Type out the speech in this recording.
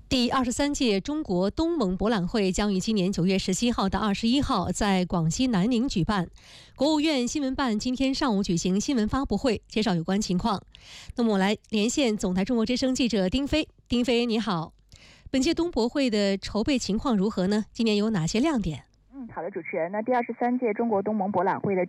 第23届中国东盟博览会将于今年9月17号到21号在广西南宁举办。国务院新闻办今天上午举行新闻发布会，介绍有关情况。那么我来连线总台中国之声记者丁飞。丁飞，你好。本届东博会的筹备情况如何呢？今年有哪些亮点？ 好的，主持人。那第23届中国东盟博览会的